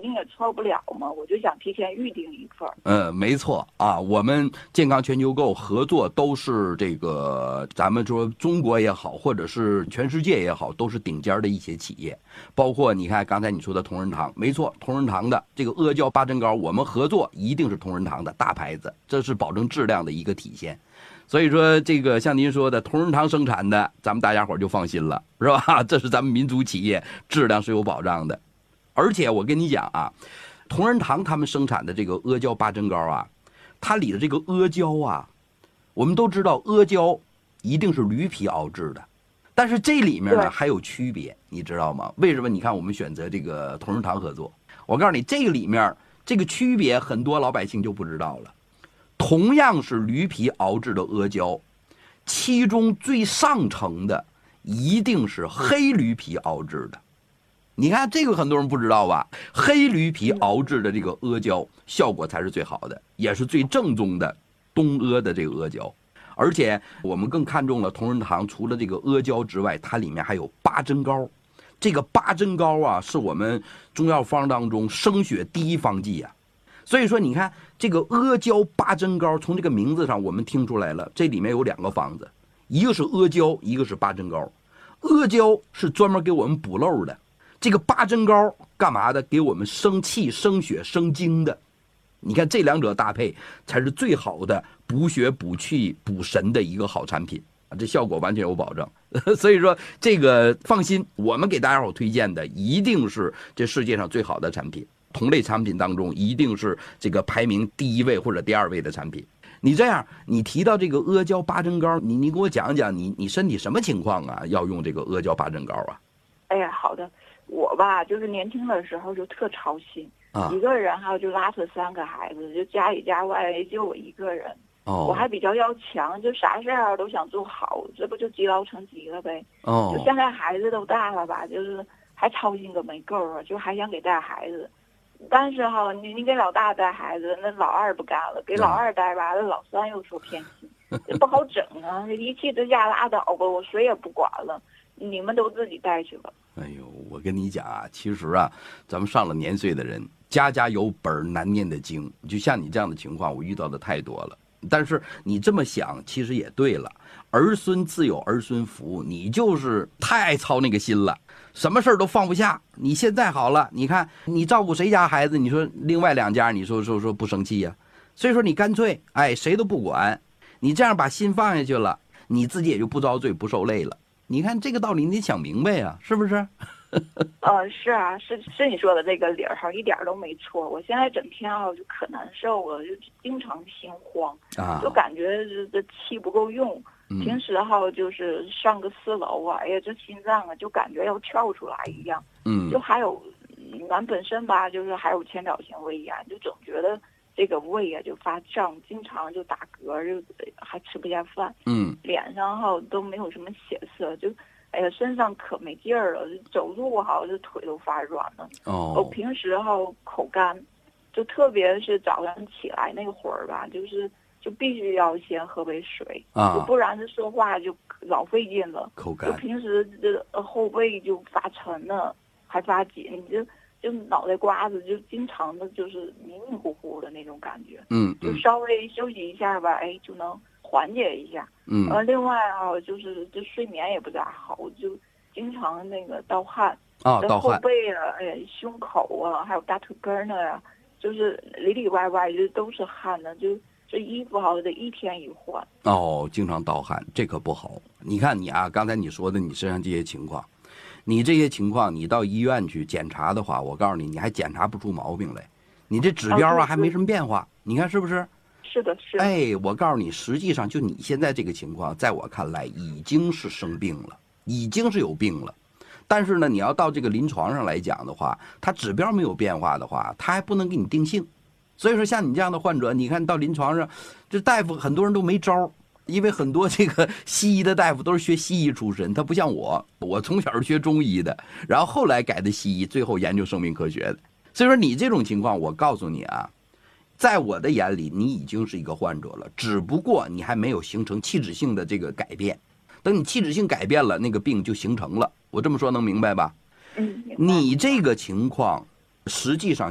定也错不了嘛，我就想提前预定一份。 没错啊，我们健康全球购合作都是这个，咱们说中国也好，或者是全世界也好，都是顶尖的一些企业。包括你看刚才你说的同仁堂，没错，同仁堂的这个阿胶八珍膏，我们合作一定是同仁堂的大牌子，这是保证质量的一个体现。所以说这个像您说的同仁堂生产的，咱们大家伙就放心了，是吧？这是咱们民族企业，质量是有保障的。而且我跟你讲啊，同仁堂他们生产的这个阿胶八珍膏啊，它里的这个阿胶啊，我们都知道阿胶一定是驴皮熬制的，但是这里面呢还有区别，你知道吗？为什么？你看我们选择这个同仁堂合作，我告诉你，这个里面这个区别很多老百姓就不知道了。同样是驴皮熬制的阿胶，其中最上乘的一定是黑驴皮熬制的。你看这个很多人不知道吧？黑驴皮熬制的这个阿胶效果才是最好的，也是最正宗的东阿的这个阿胶。而且我们更看重了同仁堂除了这个阿胶之外，它里面还有八珍膏。这个八珍膏啊，是我们中药方当中生血第一方剂啊。所以说你看这个阿胶八珍膏，从这个名字上我们听出来了，这里面有两个方子，一个是阿胶，一个是八珍膏。阿胶是专门给我们补漏的，这个八珍膏干嘛的？给我们生气、生血、生精的。你看这两者搭配才是最好的补血、补气、补神的一个好产品，这效果完全有保证。所以说这个放心，我们给大家伙推荐的一定是这世界上最好的产品，同类产品当中一定是这个排名第一位或者第二位的产品。你这样，你提到这个阿胶八珍膏，你给我讲讲你身体什么情况啊？要用这个阿胶八珍膏啊？ 哎呀，好的，我吧就是年轻的时候就特操心，一个人还有就拉扯3个孩子，就家里家外就我一个人。我还比较要强，就啥事儿都想做好，这不就积劳成疾了呗。就现在孩子都大了吧，就是还操心个没够啊，就还想给带孩子。但是哈，你给老大带孩子，那老二不干了；给老二带吧，那老三又说偏心，这不好整啊！一气之下拉倒吧，我谁也不管了，你们都自己带去吧。 哎呦，我跟你讲啊，其实啊，咱们上了年岁的人，家家有本难念的经。就像你这样的情况，我遇到的太多了。但是你这么想，其实也对了。儿孙自有儿孙福，你就是太操那个心了，什么事儿都放不下。你现在好了，你看你照顾谁家孩子，你说另外2家，你说不生气呀？所以说你干脆谁都不管，你这样把心放下去了，你自己也就不遭罪不受累了。你看这个道理你得想明白呀，是不是？ 是啊，是你说的这个理儿哈，一点都没错。我现在整天就可难受了，就经常心慌，就感觉这气不够用。平时就是上个4楼啊，哎呀，这心脏就感觉要跳出来一样。就还有俺本身吧，就是还有前列腺胃炎，就总觉得这个胃就发胀，经常就打嗝，就还吃不下饭。脸上都没有什么血色，就。哎呀，身上可没劲儿了，走路这腿都发软了。我平时口干，就特别是早上起来那会儿吧，就必须要先喝杯水就不然说话就老费劲了。 口干， 就平时这后背就发沉了，还发紧，就脑袋瓜子就经常的就是迷迷糊糊的那种感觉。就稍微休息一下吧，就能缓解一下。另外就是这睡眠也不咋好，就经常那个盗汗盗汗， 后背啊，胸口啊，还有大腿根呢呀，就是里里外外就都是汗呢，就这衣服得1天1换。 经常盗汗，这可不好。你看你啊，刚才你说的你身上这些情况，你这些情况你到医院去检查的话，我告诉你，你还检查不出毛病来，你这指标还没什么变化，你看是不是？ 是的，是。 我告诉你，实际上就你现在这个情况，在我看来已经是生病了，已经是有病了。但是呢，你要到这个临床上来讲的话，它指标没有变化的话，它还不能给你定性。所以说，像你这样的患者，你看到临床上，这大夫很多人都没招，因为很多这个西医的大夫都是学西医出身，他不像我从小是学中医的，然后后来改的西医，最后研究生命科学的。所以说你这种情况，我告诉你啊。在我的眼里，你已经是一个患者了，只不过你还没有形成器质性的这个改变。等你器质性改变了，那个病就形成了。我这么说能明白吧？ 明白。 你这个情况，实际上